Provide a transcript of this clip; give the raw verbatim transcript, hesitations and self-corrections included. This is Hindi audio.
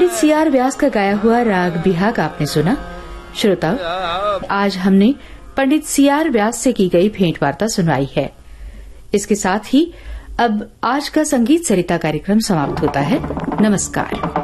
पंडित सी आर व्यास का गाया हुआ राग बिहाग आपने सुना। श्रोता, आज हमने पंडित सी आर व्यास से की गई भेंट वार्ता सुनवाई है। इसके साथ ही अब आज का संगीत सरिता कार्यक्रम समाप्त होता है। नमस्कार।